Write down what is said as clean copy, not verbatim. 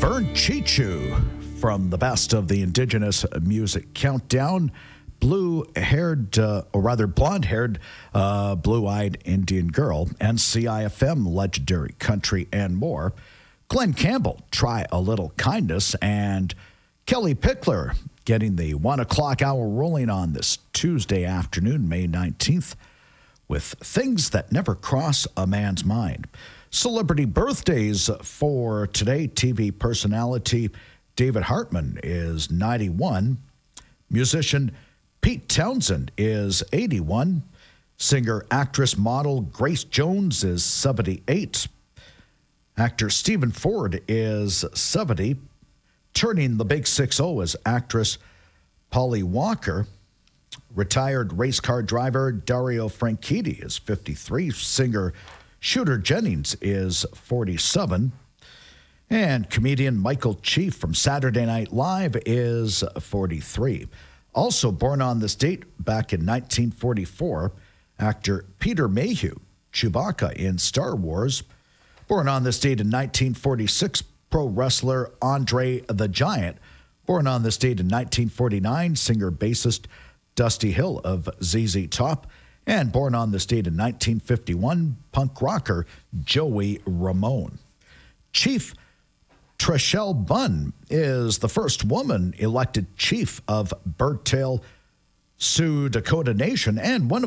Burnt Cheechoo from the Best of the Indigenous Music Countdown. Blonde-haired, blue-eyed Indian girl, NCIFM, legendary country, and more. Glenn Campbell, Try a Little Kindness, and Kelly Pickler getting the 1 o'clock hour rolling on this Tuesday afternoon, May 19th, with Things That Never Cross a Man's Mind. Celebrity birthdays for today. TV personality David Hartman is 91. Musician Pete Townsend is 81. Singer, actress, model Grace Jones is 78. Actor Stephen Ford is 70. Turning the big 6-0 is actress Polly Walker. Retired race car driver Dario Franchitti is 53. Singer Shooter Jennings is 47. And comedian Michael Chief from Saturday Night Live is 43. Also born on this date back in 1944, actor Peter Mayhew, Chewbacca in Star Wars. Born on this date in 1946, pro wrestler Andre the Giant. Born on this date in 1949, singer-bassist Dusty Hill of ZZ Top. And born on this date in 1951, punk rocker Joey Ramone. Chief Treshelle Bunn is the first woman elected chief of Birdtail Sioux Dakota Nation and one of